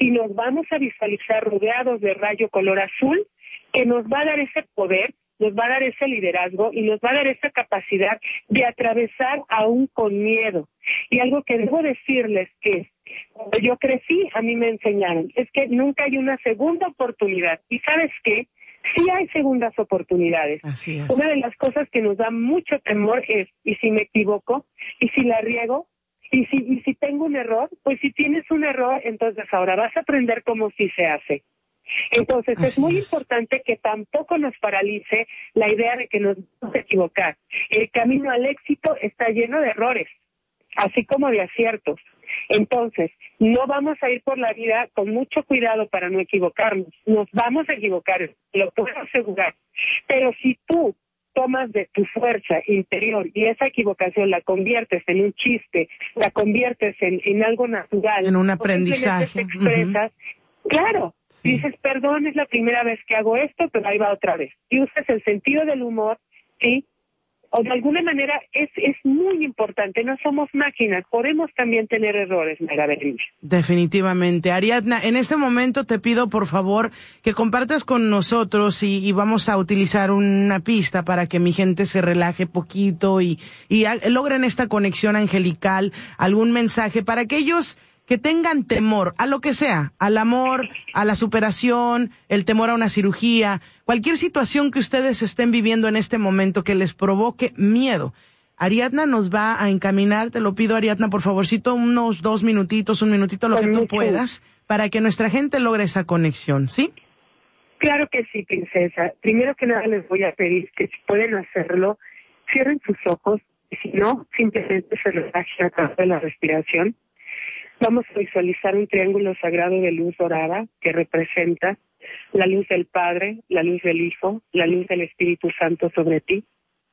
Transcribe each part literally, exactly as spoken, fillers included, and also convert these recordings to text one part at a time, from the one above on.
y nos vamos a visualizar rodeados de rayo color azul que nos va a dar ese poder, nos va a dar ese liderazgo y nos va a dar esa capacidad de atravesar aún con miedo. Y algo que debo decirles que cuando yo crecí, a mí me enseñaron, es que nunca hay una segunda oportunidad. ¿Y sabes qué? Sí hay segundas oportunidades. Así es. Una de las cosas que nos da mucho temor es, ¿y si me equivoco? ¿Y si la riego? ¿Y si, y si tengo un error? Pues si tienes un error, entonces ahora vas a aprender cómo sí se hace. Entonces Así es muy es. importante que tampoco nos paralice la idea de que nos vamos a equivocar. El camino al éxito está lleno de errores, así como de aciertos. Entonces, no vamos a ir por la vida con mucho cuidado para no equivocarnos. Nos vamos a equivocar, lo puedo asegurar. Pero si tú tomas de tu fuerza interior y esa equivocación la conviertes en un chiste, la conviertes en, en algo natural, En un o aprendizaje. simplemente te expresas, uh-huh. Claro, sí. Dices, perdón, es la primera vez que hago esto, pero ahí va otra vez. Y usas el sentido del humor, ¿sí? O de alguna manera es es muy importante, no somos máquinas, podemos también tener errores, Mayra Berenice. Definitivamente. Ariadna, en este momento te pido por favor que compartas con nosotros y, y vamos a utilizar una pista para que mi gente se relaje poquito y, y a, logren esta conexión angelical, algún mensaje para aquellos que tengan temor a lo que sea, al amor, a la superación, el temor a una cirugía, cualquier situación que ustedes estén viviendo en este momento que les provoque miedo. Ariadna nos va a encaminar, te lo pido Ariadna, por favorcito, unos dos minutitos, un minutito, lo que tú puedas, para que nuestra gente logre esa conexión, ¿sí? Claro que sí, princesa. Primero que nada les voy a pedir que si pueden hacerlo, cierren sus ojos, y si no, simplemente se relajen a través de la respiración. Vamos a visualizar un triángulo sagrado de luz dorada que representa la luz del Padre, la luz del Hijo, la luz del Espíritu Santo sobre ti.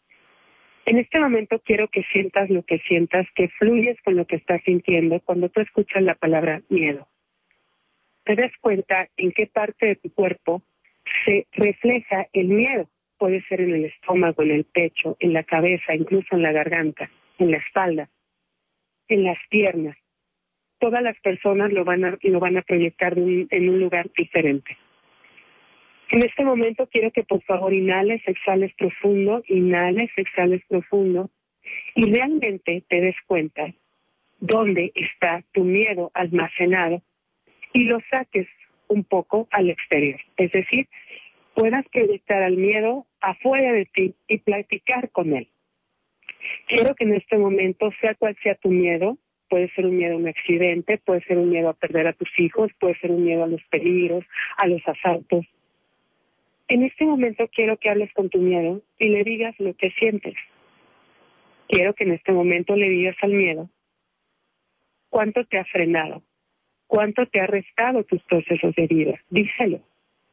En este momento quiero que sientas lo que sientas, que fluyes con lo que estás sintiendo cuando tú escuchas la palabra miedo. Te das cuenta en qué parte de tu cuerpo se refleja el miedo. Puede ser en el estómago, en el pecho, en la cabeza, incluso en la garganta, en la espalda, en las piernas. Todas las personas lo van a, lo van a proyectar un, en un lugar diferente. En este momento quiero que por favor inhales, exhales profundo, inhales, exhales profundo y realmente te des cuenta dónde está tu miedo almacenado y lo saques un poco al exterior. Es decir, puedas proyectar al miedo afuera de ti y platicar con él. Quiero que en este momento, sea cual sea tu miedo, puede ser un miedo a un accidente, puede ser un miedo a perder a tus hijos, puede ser un miedo a los peligros, a los asaltos. En este momento quiero que hables con tu miedo y le digas lo que sientes. Quiero que en este momento le digas al miedo cuánto te ha frenado, cuánto te ha restado tus procesos de vida. Díselo.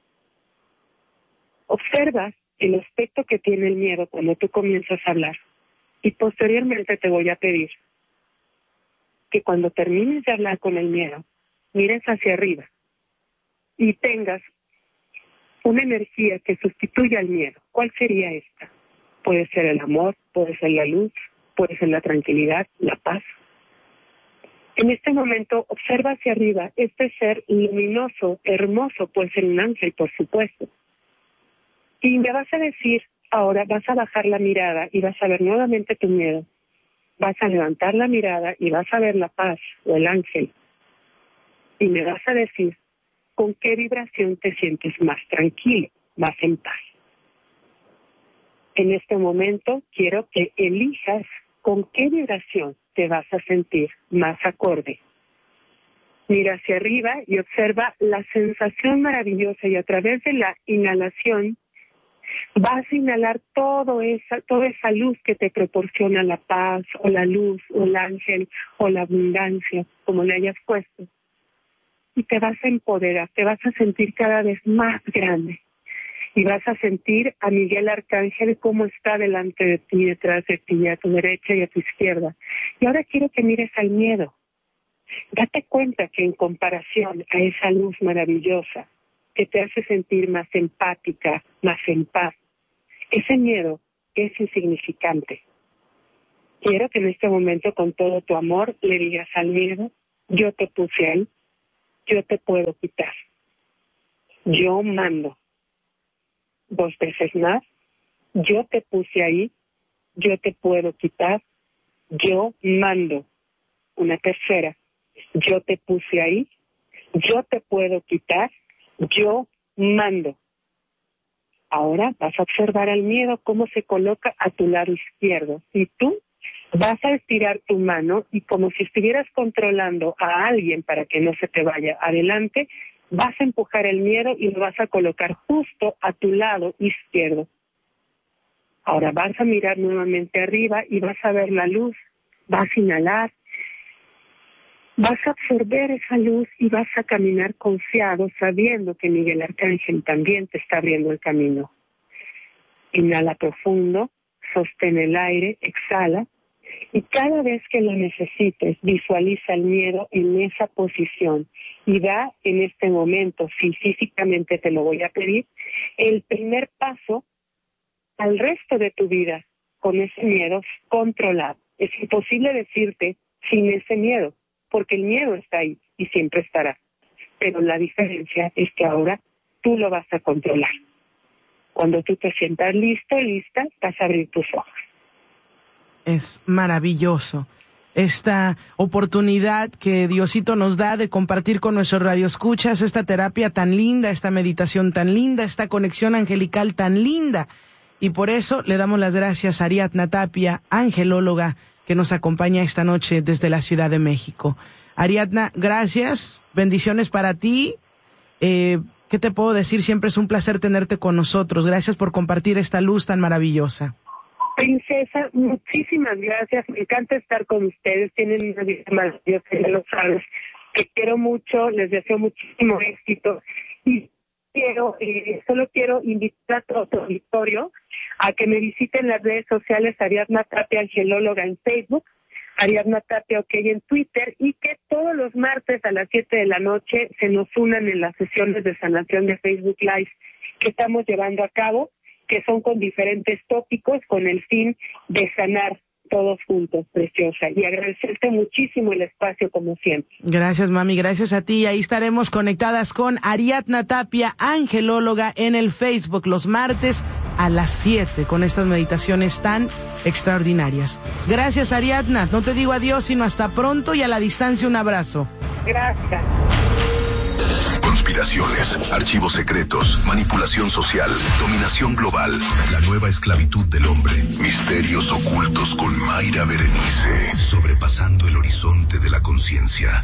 Observa el aspecto que tiene el miedo cuando tú comienzas a hablar y posteriormente te voy a pedir que cuando termines de hablar con el miedo, mires hacia arriba y tengas una energía que sustituya al miedo. ¿Cuál sería esta? Puede ser el amor, puede ser la luz, puede ser la tranquilidad, la paz. En este momento, observa hacia arriba este ser luminoso, hermoso, puede ser un ángel, por supuesto. Y me vas a decir, ahora vas a bajar la mirada y vas a ver nuevamente tu miedo. Vas a levantar la mirada y vas a ver la paz o el ángel. Y me vas a decir con qué vibración te sientes más tranquilo, más en paz. En este momento quiero que elijas con qué vibración te vas a sentir más acorde. Mira hacia arriba y observa la sensación maravillosa y a través de la inhalación vas a inhalar todo esa, toda esa luz que te proporciona la paz, o la luz, o el ángel, o la abundancia, como le hayas puesto. Y te vas a empoderar, te vas a sentir cada vez más grande. Y vas a sentir a Miguel Arcángel cómo está delante de ti, detrás de ti, a tu derecha y a tu izquierda. Y ahora quiero que mires al miedo. Date cuenta que en comparación a esa luz maravillosa, que te hace sentir más empática, más en paz, ese miedo es insignificante. Quiero que en este momento, con todo tu amor, le digas al miedo, yo te puse ahí, yo te puedo quitar. Yo mando. Dos veces más, yo te puse ahí, yo te puedo quitar, yo mando. Una tercera, yo te puse ahí, yo te puedo quitar, yo mando. Ahora vas a observar al miedo cómo se coloca a tu lado izquierdo y tú vas a estirar tu mano y como si estuvieras controlando a alguien para que no se te vaya adelante, vas a empujar el miedo y lo vas a colocar justo a tu lado izquierdo. Ahora vas a mirar nuevamente arriba y vas a ver la luz, vas a inhalar, vas a absorber esa luz y vas a caminar confiado, sabiendo que Miguel Arcángel también te está abriendo el camino. Inhala profundo, sostén el aire, exhala, y cada vez que lo necesites, visualiza el miedo en esa posición y da en este momento, si físicamente te lo voy a pedir, el primer paso al resto de tu vida con ese miedo controlado. Es imposible decirte sin ese miedo, porque el miedo está ahí y siempre estará. Pero la diferencia es que ahora tú lo vas a controlar. Cuando tú te sientas listo, lista, vas a abrir tus ojos. Es maravilloso esta oportunidad que Diosito nos da de compartir con nuestros radioescuchas esta terapia tan linda, esta meditación tan linda, esta conexión angelical tan linda. Y por eso le damos las gracias a Ariadna Tapia, angelóloga, que nos acompaña esta noche desde la Ciudad de México. Ariadna, gracias, bendiciones para ti. Eh, ¿Qué te puedo decir? Siempre es un placer tenerte con nosotros. Gracias por compartir esta luz tan maravillosa. Princesa, muchísimas gracias. Me encanta estar con ustedes. Tienen una vida maravillosa, ya lo sabes. Que quiero mucho, les deseo muchísimo éxito. Y quiero, eh, solo quiero invitar a todo tu auditorio a que me visiten las redes sociales Ariadna Tapia, angelóloga en Facebook, Ariadna Tapia OK en Twitter, y que todos los martes a las siete de la noche se nos unan en las sesiones de sanación de Facebook Live que estamos llevando a cabo, que son con diferentes tópicos con el fin de sanar todos juntos, preciosa, y agradecerte muchísimo el espacio como siempre. Gracias, mami, gracias a ti. Ahí estaremos conectadas con Ariadna Tapia, angelóloga, en el Facebook los martes a las siete con estas meditaciones tan extraordinarias. Gracias, Ariadna. No te digo adiós, sino hasta pronto, y a la distancia un abrazo. Gracias. Conspiraciones, archivos secretos, manipulación social, dominación global, la nueva esclavitud del hombre, misterios ocultos con Mayra Berenice, sobrepasando el horizonte de la conciencia.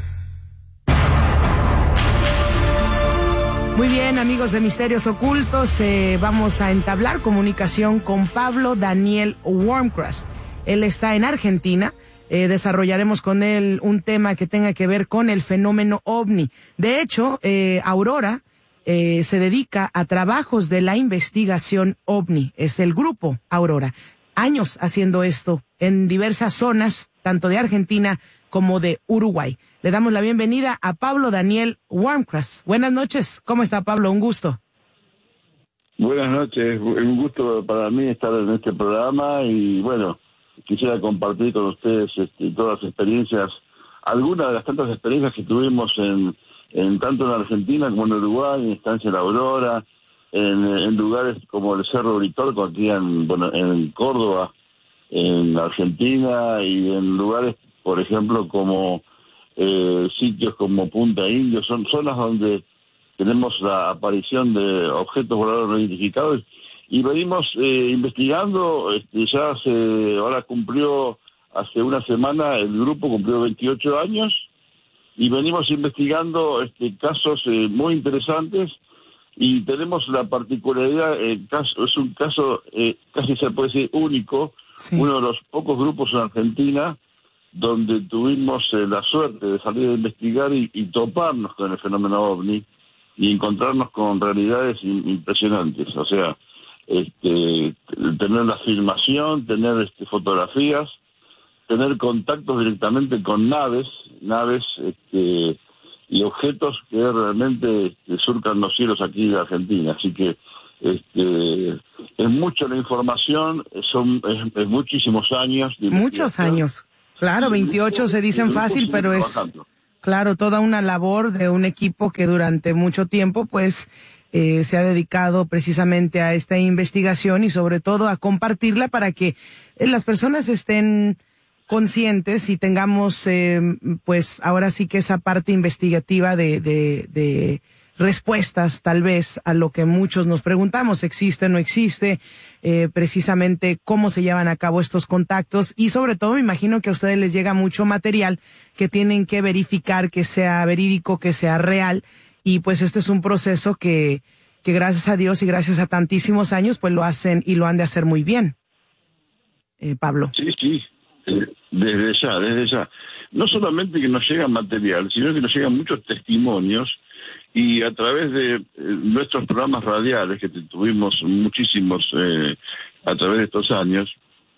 Muy bien, amigos de Misterios Ocultos, eh, vamos a entablar comunicación con Pablo Daniel Wormcrust. Él está en Argentina. Eh, desarrollaremos con él un tema que tenga que ver con el fenómeno ovni. De hecho, eh, Aurora eh, se dedica a trabajos de la investigación ovni. Es el grupo Aurora. Años haciendo esto en diversas zonas, tanto de Argentina como de Uruguay. Le damos la bienvenida a Pablo Daniel Wormcrust. Buenas noches. ¿Cómo está, Pablo? Un gusto. Buenas noches. Un gusto para mí estar en este programa y, bueno, quisiera compartir con ustedes este, todas las experiencias, algunas de las tantas experiencias que tuvimos en, en tanto en Argentina como en Uruguay, en Estancia La Aurora, en, en lugares como el Cerro Uritorco, aquí en, bueno, en Córdoba, en Argentina, y en lugares, por ejemplo, como eh, sitios como Punta Indio, son zonas donde tenemos la aparición de objetos voladores no identificados. Y venimos eh, investigando, este, ya se, ahora cumplió, hace una semana el grupo cumplió veintiocho años, y venimos investigando este, casos eh, muy interesantes, y tenemos la particularidad, eh, caso, es un caso eh, casi se puede decir único, sí. Uno de los pocos grupos en Argentina donde tuvimos eh, la suerte de salir a investigar y, y toparnos con el fenómeno ovni y encontrarnos con realidades impresionantes, o sea, Este, tener la filmación, tener este, fotografías, tener contactos directamente con naves, naves este, y objetos que realmente este, surcan los cielos aquí de Argentina. Así que este, es mucha la información, son es, es muchos años. Muchos años, claro, veintiocho se dicen fácil, pero es... claro, toda una labor de un equipo que durante mucho tiempo, pues, eh, se ha dedicado precisamente a esta investigación y sobre todo a compartirla para que eh, las personas estén conscientes y tengamos, eh, pues, ahora sí que esa parte investigativa de, de, de respuestas, tal vez, a lo que muchos nos preguntamos, ¿existe o no existe? Eh, precisamente cómo se llevan a cabo estos contactos y sobre todo me imagino que a ustedes les llega mucho material que tienen que verificar que sea verídico, que sea real y pues este es un proceso que, que gracias a Dios y gracias a tantísimos años pues lo hacen y lo han de hacer muy bien. Eh, Pablo. Sí, sí, desde ya, desde ya. No solamente que nos llega material, sino que nos llegan muchos testimonios y a través de eh, nuestros programas radiales, que tuvimos muchísimos eh, a través de estos años,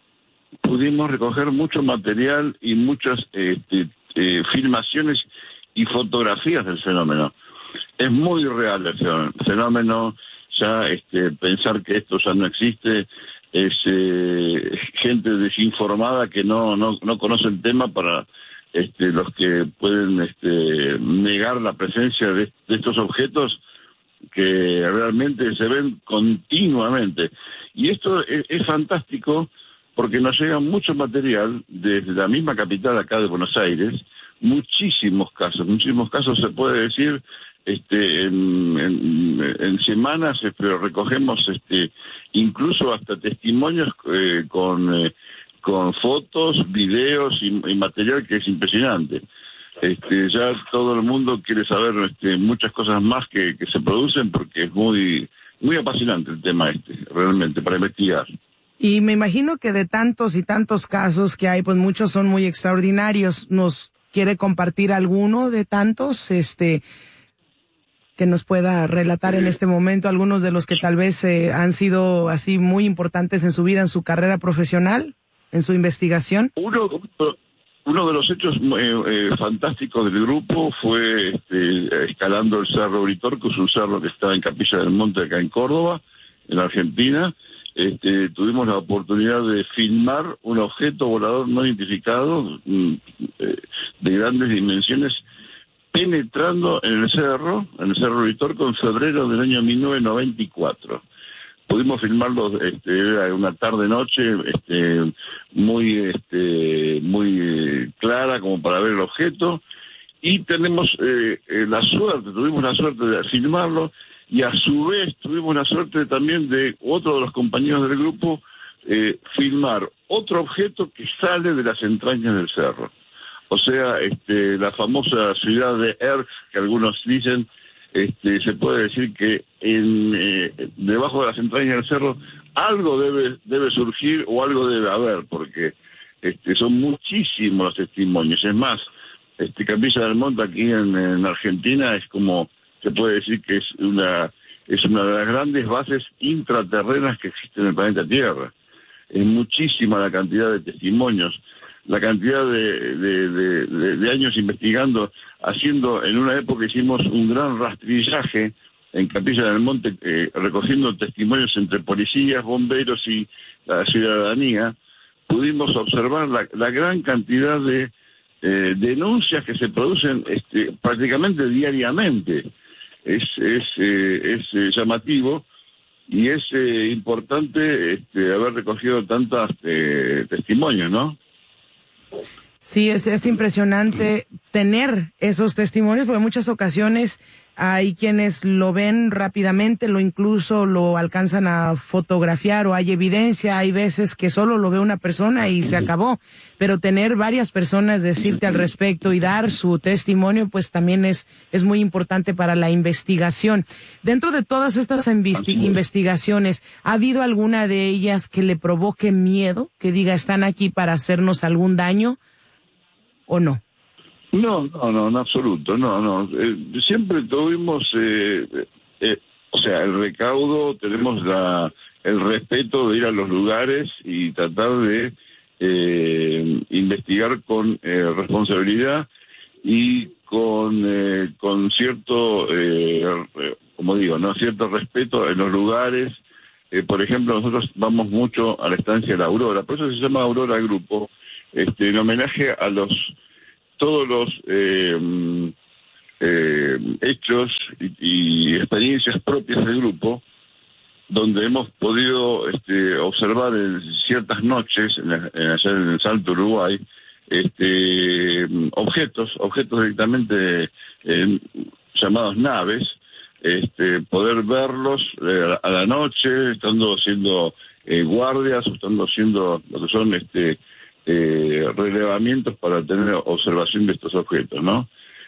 pudimos recoger mucho material y muchas este, eh, filmaciones y fotografías del fenómeno. Es muy real el fenómeno, ya este, pensar que esto ya no existe, es eh, gente desinformada que no, no, no conoce el tema para... Este, los que pueden este, negar la presencia de, de estos objetos que realmente se ven continuamente. Y esto es, es fantástico porque nos llega mucho material desde la misma capital acá de Buenos Aires, muchísimos casos, muchísimos casos se puede decir, este, en, en, en semanas este, recogemos este, incluso hasta testimonios eh, con... Eh, con fotos, videos y, y material que es impresionante. Este, ya todo el mundo quiere saber este, muchas cosas más que, que se producen porque es muy muy apasionante el tema este, realmente, para investigar. Y me imagino que de tantos y tantos casos que hay, pues muchos son muy extraordinarios. ¿Nos quiere compartir alguno de tantos, este, que nos pueda relatar en este momento algunos de los que tal vez eh, han sido así muy importantes en su vida, en su carrera profesional? ¿En su investigación? Uno, uno de los hechos eh, eh, fantásticos del grupo fue este, escalando el Cerro Uritorco, que es un cerro que está en Capilla del Monte, acá en Córdoba, en Argentina. Este, tuvimos la oportunidad de filmar un objeto volador no identificado mm, eh, de grandes dimensiones penetrando en el cerro, en el Cerro Uritorco, en febrero del año mil novecientos noventa y cuatro. Pudimos filmarlo, este, era una tarde-noche este, muy este, muy clara como para ver el objeto y tenemos eh, eh, la suerte, tuvimos la suerte de filmarlo y a su vez tuvimos la suerte también de otro de los compañeros del grupo eh, filmar otro objeto que sale de las entrañas del cerro. O sea, este, la famosa ciudad de Erx, que algunos dicen, Este, se puede decir que en, eh, debajo de las entrañas del cerro algo debe debe surgir o algo debe haber, porque este, son muchísimos los testimonios. Es más, este, Capilla del Monte aquí en, en Argentina es como, se puede decir que es una es una de las grandes bases intraterrenas que existen en el planeta Tierra. Es muchísima la cantidad de testimonios, la cantidad de, de, de, de, de años investigando, haciendo, en una época hicimos un gran rastrillaje en Capilla del Monte, eh, recogiendo testimonios entre policías, bomberos y la ciudadanía, pudimos observar la, la gran cantidad de eh, denuncias que se producen este, prácticamente diariamente. Es, es, eh, es eh, llamativo y es eh, importante este, haber recogido tantos eh, testimonios, ¿no? Sí, es, es impresionante tener esos testimonios, porque en muchas ocasiones hay quienes lo ven rápidamente, lo incluso lo alcanzan a fotografiar o hay evidencia, hay veces que solo lo ve una persona y se acabó, pero tener varias personas decirte al respecto y dar su testimonio, pues también es, es muy importante para la investigación. Dentro de todas estas investi- investigaciones, ¿ha habido alguna de ellas que le provoque miedo, que diga están aquí para hacernos algún daño o no? No, no, no, en absoluto, no, no. Eh, siempre tuvimos, eh, eh, o sea, el recaudo, tenemos la, el respeto de ir a los lugares y tratar de eh, investigar con eh, responsabilidad y con eh, con cierto, eh, como digo, no cierto respeto en los lugares. Eh, por ejemplo, nosotros vamos mucho a la estancia de la Aurora, por eso se llama Aurora Grupo, este, en homenaje a los todos los eh, eh, hechos y, y experiencias propias del grupo, donde hemos podido este, observar en ciertas noches, en, en, en el Salto Uruguay, este, objetos, objetos directamente eh, llamados naves, este, poder verlos eh, a la noche, estando haciendo eh, guardias, o estando haciendo lo que son este eh, relevamientos para tener observación de estos objetos, ¿no?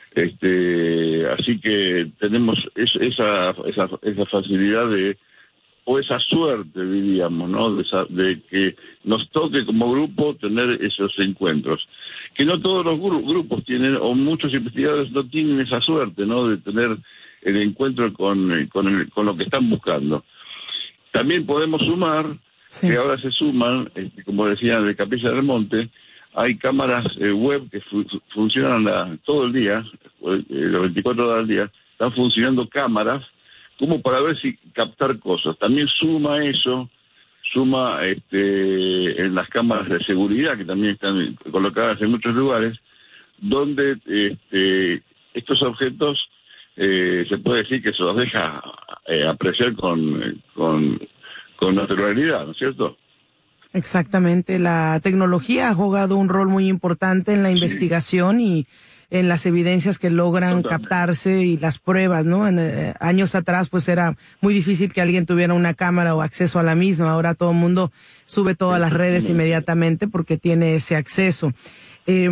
Este, así que tenemos es, esa, esa esa facilidad de o esa suerte, diríamos, ¿no? De, esa, de que nos toque como grupo tener esos encuentros. Que no todos los gru- grupos tienen, o muchos investigadores no tienen esa suerte, ¿no? De tener el encuentro con, con, el, con lo que están buscando. También podemos sumar, sí, que ahora se suman, este, como decía, de Capilla del Monte, hay cámaras eh, web que fu- funcionan la, todo el día, eh, las veinticuatro horas al día, están funcionando cámaras como para ver si captar cosas. También suma eso, suma este, en las cámaras de seguridad, que también están colocadas en muchos lugares, donde este, estos objetos eh, se puede decir que se los deja eh, apreciar con, con, con naturalidad, ¿no es cierto? Exactamente, la tecnología ha jugado un rol muy importante en la Sí. investigación y en las evidencias que logran Totalmente. captarse y las pruebas, ¿no? En, eh, años atrás pues era muy difícil que alguien tuviera una cámara o acceso a la misma. Ahora todo el mundo sube todas las redes inmediatamente porque tiene ese acceso. Eh,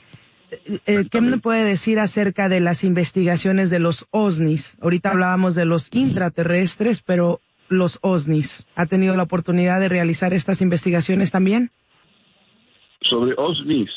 eh, ¿Qué me puede decir acerca de las investigaciones de los OSNIs? Ahorita hablábamos de los intraterrestres, pero los OSNIs, ¿ha tenido la oportunidad de realizar estas investigaciones también? Sobre OSNIs.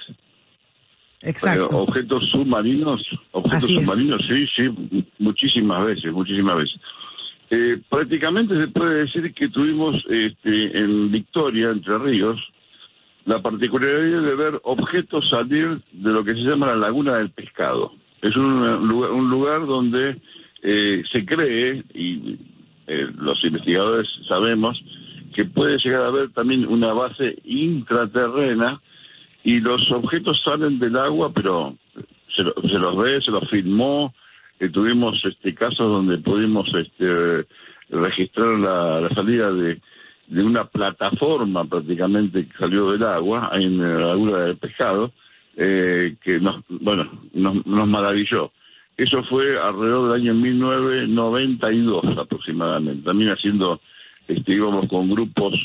Exacto. Eh, objetos submarinos, objetos Así es. submarinos, sí, sí, muchísimas veces, muchísimas veces. Eh, prácticamente se puede decir que tuvimos este, en Victoria, Entre Ríos, la particularidad de ver objetos salir de lo que se llama la Laguna del Pescado. Es un lugar, un lugar donde eh, se cree, y eh, los investigadores sabemos, que puede llegar a haber también una base intraterrena, y los objetos salen del agua, pero se, lo, se los ve, se los filmó. Eh, tuvimos este casos donde pudimos este, registrar la, la salida de, de una plataforma prácticamente que salió del agua en la Laguna del Pescado, eh, que nos, bueno, nos, nos maravilló. Eso fue alrededor del año mil novecientos noventa y dos aproximadamente. También haciendo, este, íbamos con grupos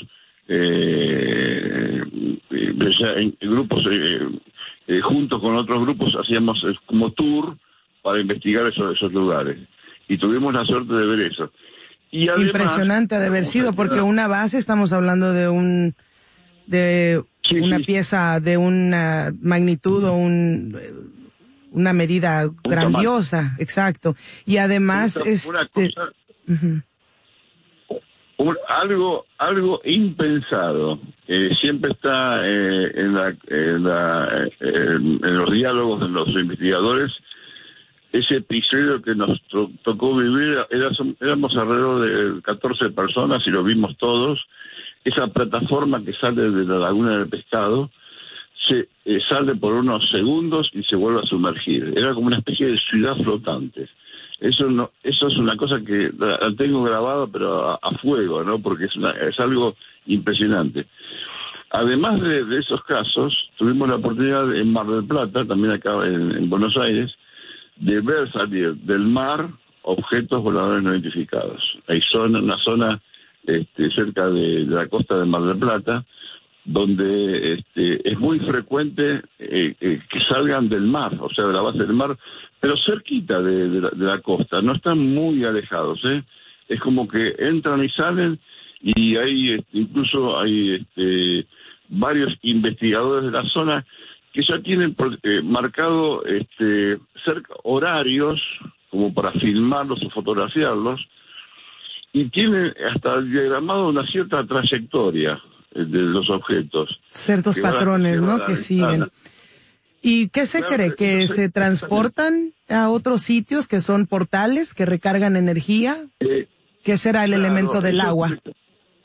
Eh, eh, en grupos eh, eh, juntos con otros grupos hacíamos eh, como tour para investigar esos, esos lugares, y tuvimos la suerte de ver eso. Y además, impresionante ha de haber sido, porque una base, estamos hablando de un de sí, una sí. pieza de una magnitud o un una medida Un grandiosa, tamaño. exacto, y además una, este una cosa, uh-huh. Un, algo algo impensado, eh, siempre está eh, en, la, en, la, eh, en los diálogos de los investigadores. Ese episodio que nos to- tocó vivir, era, éramos alrededor de catorce personas y lo vimos todos. Esa plataforma que sale de la Laguna del Pescado se eh, sale por unos segundos y se vuelve a sumergir. Era como una especie de ciudad flotante. Eso no, eso es una cosa que la, la tengo grabada, pero a, a fuego, ¿no? Porque es, una, es algo impresionante. Además de, de esos casos, tuvimos la oportunidad en Mar del Plata, también acá en, en Buenos Aires, de ver salir del mar objetos voladores no identificados. Hay zona, una zona este, cerca de, de la costa de Mar del Plata, donde este, es muy frecuente eh, eh, que salgan del mar, o sea, de la base del mar, pero cerquita de, de, la, de la costa, no están muy alejados, ¿eh? Es como que entran y salen, y hay este, incluso hay este, varios investigadores de la zona que ya tienen eh, marcado este, cerca horarios como para filmarlos o fotografiarlos, y tienen hasta diagramado una cierta trayectoria de los objetos. Ciertos patrones, ¿no? Que siguen. ¿Y qué se Claro, cree? ¿Que entonces, se transportan a otros sitios que son portales, que recargan energía? Eh, ¿Qué será el claro, elemento del eso- agua?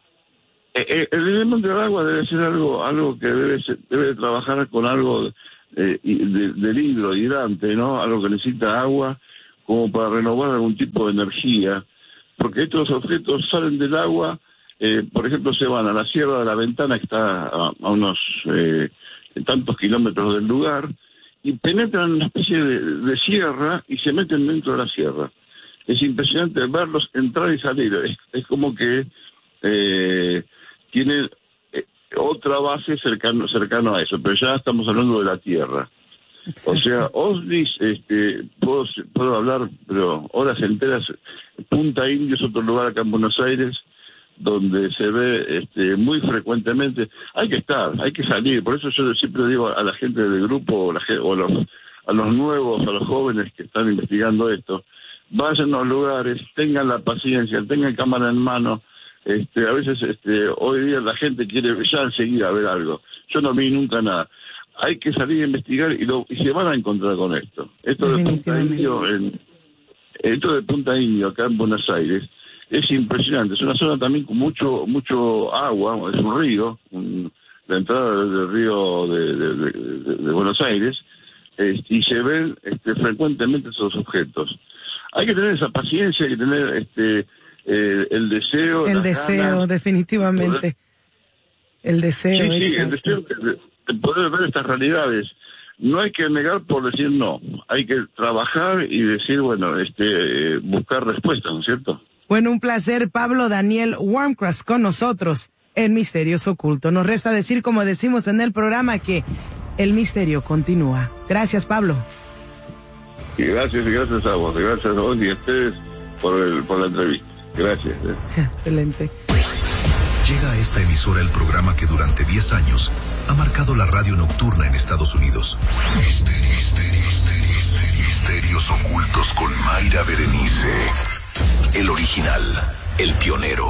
Eh, eh, el elemento del agua debe ser algo algo que debe ser- debe trabajar con algo eh, de, de litro hidrante, ¿no? Algo que necesita agua como para renovar algún tipo de energía, porque estos objetos salen del agua, eh, por ejemplo, se van a la Sierra de la Ventana, que está a, a unos eh, tantos kilómetros del lugar, y penetran en una especie de, de sierra y se meten dentro de la sierra. Es impresionante verlos entrar y salir, es, es como que eh, tienen eh, otra base cercano, cercano a eso, pero ya estamos hablando de la Tierra. Exacto. O sea, ovnis, este, puedo, puedo hablar, pero horas enteras. Punta Indio es otro lugar acá en Buenos Aires donde se ve este, muy frecuentemente. Hay que estar, hay que salir. Por eso yo siempre digo a la gente del grupo, o, la, o a, los, a los nuevos, a los jóvenes que están investigando esto, vayan a los lugares, tengan la paciencia, tengan cámara en mano. Este, a veces, este, hoy día la gente quiere ya enseguida ver algo. Yo no vi nunca nada. Hay que salir a investigar y, lo, y se van a encontrar con esto. Esto de Punta Indio, en, esto de Punta Indio acá en Buenos Aires es impresionante. Es una zona también con mucho mucho agua, es un río, un, la entrada del río de, de, de, de, de Buenos Aires, este, y se ven este, frecuentemente esos objetos. Hay que tener esa paciencia, hay que tener este eh, el deseo. El deseo, ganas, definitivamente. Poder... El deseo, sí, sí, exacto. el deseo de, de poder ver estas realidades. No hay que negar por decir no, hay que trabajar y decir, bueno, este, buscar respuestas, ¿no es cierto? Bueno, un placer, Pablo Daniel Wormcross con nosotros en Misterios Ocultos. Nos resta decir, como decimos en el programa, que el misterio continúa. Gracias, Pablo. Y gracias, y gracias a vos, gracias a vos y a ustedes por, el, por la entrevista. Gracias. Eh. Excelente. Llega a esta emisora el programa que durante diez años ha marcado la radio nocturna en Estados Unidos. Misterios, misterios, misterios, misterios ocultos con Mayra Berenice. El original, el pionero.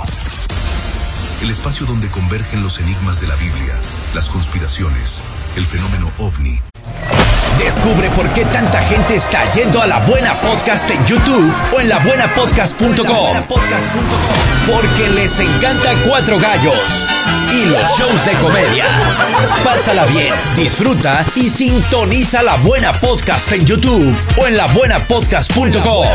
El espacio donde convergen los enigmas de la Biblia, las conspiraciones, el fenómeno ovni. Descubre por qué tanta gente está yendo a La Buena Podcast en YouTube o en la buena podcast punto com. Porque les encanta Cuatro Gallos y los shows de comedia. Pásala bien, disfruta y sintoniza La Buena Podcast en YouTube o en la buena podcast punto com.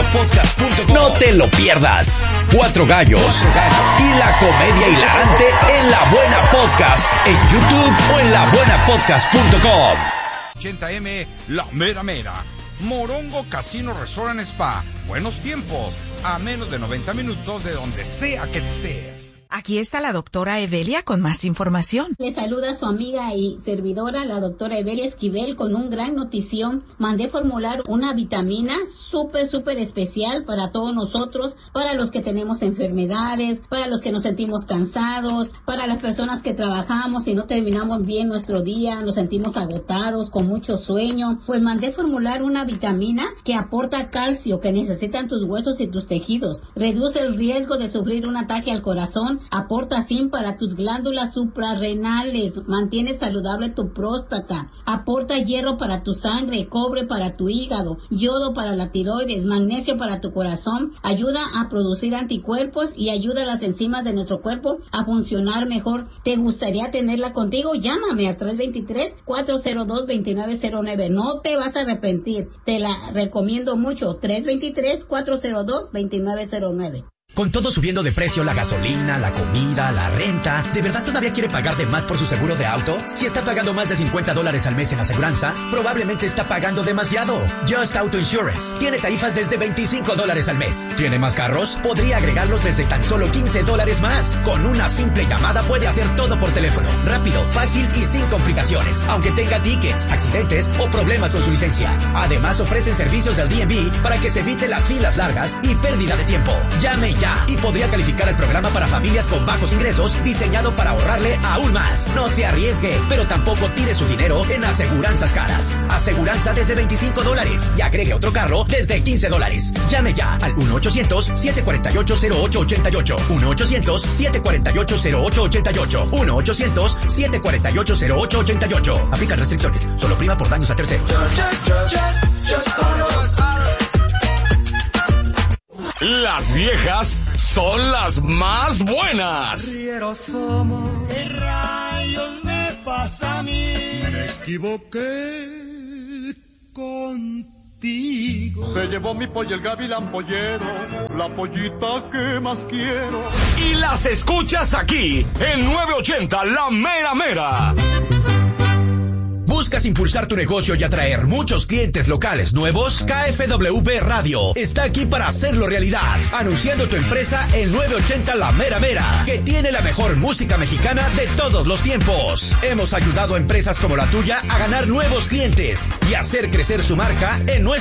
No te lo pierdas. Cuatro Gallos y la comedia hilarante en La Buena Podcast en YouTube o en la buena podcast punto com. ochenta eme, la mera mera. Morongo Casino Resort and Spa. Buenos tiempos, a menos de noventa minutos de donde sea que estés. Aquí está la doctora Evelia con más información. Le saluda su amiga y servidora, la doctora Evelia Esquivel, con un gran notición. Mandé formular una vitamina súper, súper especial para todos nosotros, para los que tenemos enfermedades, para los que nos sentimos cansados, para las personas que trabajamos y no terminamos bien nuestro día, nos sentimos agotados, con mucho sueño. Pues mandé formular una vitamina que aporta calcio que necesitan tus huesos y tus tejidos. Reduce el riesgo de sufrir un ataque al corazón. Aporta zinc para tus glándulas suprarrenales, mantiene saludable tu próstata, aporta hierro para tu sangre, cobre para tu hígado, yodo para la tiroides, magnesio para tu corazón, ayuda a producir anticuerpos y ayuda a las enzimas de nuestro cuerpo a funcionar mejor. ¿Te gustaría tenerla contigo? Llámame al tres dos tres, cuatro cero dos, dos nueve cero nueve. No te vas a arrepentir. Te la recomiendo mucho. tres dos tres, cuatro cero dos, dos nueve cero nueve. Con todo subiendo de precio, la gasolina, la comida, la renta, ¿de verdad todavía quiere pagar de más por su seguro de auto? Si está pagando más de cincuenta dólares al mes en aseguranza, probablemente está pagando demasiado. Just Auto Insurance tiene tarifas desde veinticinco dólares al mes. ¿Tiene más carros? Podría agregarlos desde tan solo quince dólares más. Con una simple llamada puede hacer todo por teléfono, rápido, fácil y sin complicaciones, aunque tenga tickets, accidentes o problemas con su licencia. Además, ofrecen servicios del D M V para que se eviten las filas largas y pérdida de tiempo. Llame ya y podría calificar el programa para familias con bajos ingresos, diseñado para ahorrarle aún más. No se arriesgue, pero tampoco tire su dinero en aseguranzas caras. Aseguranza desde veinticinco dólares y agregue otro carro desde quince dólares. Llame ya al uno ochocientos, siete cuatro ocho, cero ocho ocho ocho. uno ochocientos, siete cuatro ocho, cero ocho ocho ocho. uno ochocientos, siete cuatro ocho, cero ocho ocho ocho. Aplican restricciones. Solo prima por daños a terceros. Las viejas son las más buenas. Somos. ¿Qué rayos me pasa a mí? Me equivoqué contigo. Se llevó mi pollo el gavilán pollero, la pollita que más quiero. Y las escuchas aquí, en nueve ochenta La Mera Mera. ¿Buscas impulsar tu negocio y atraer muchos clientes locales nuevos? K F W B Radio está aquí para hacerlo realidad, anunciando tu empresa en nueve ochenta La Mera Mera, que tiene la mejor música mexicana de todos los tiempos. Hemos ayudado a empresas como la tuya a ganar nuevos clientes y hacer crecer su marca en nuestra